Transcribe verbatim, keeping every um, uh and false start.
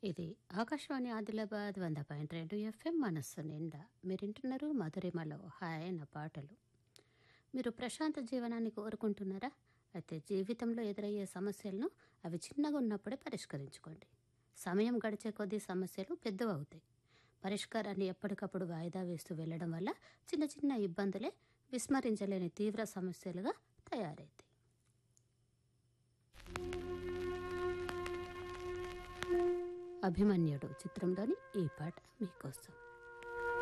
ఇది ఆకాశవాణి ఆదిలాబాద్ వంద పాయింట్ రెండు ఎఫ్ఎం మనస్సు నిండా మీరింటున్నారు మధురిమలో హాయన పాటలు. మీరు ప్రశాంత జీవనాన్ని కోరుకుంటున్నారా? అయితే జీవితంలో ఎదురయ్యే సమస్యలను అవి చిన్నగా ఉన్నప్పుడే పరిష్కరించుకోండి. సమయం గడిచే కొద్దీ సమస్యలు పెద్దవవుతాయి. పరిష్కారాన్ని ఎప్పటికప్పుడు వాయిదా వేస్తూ వెళ్ళడం వల్ల చిన్న చిన్న ఇబ్బందులే విస్మరించలేని తీవ్ర సమస్యలుగా తయారవుతాయి. అభిమన్యుడు చిత్రంలోని ఈ పాట మీకోసం.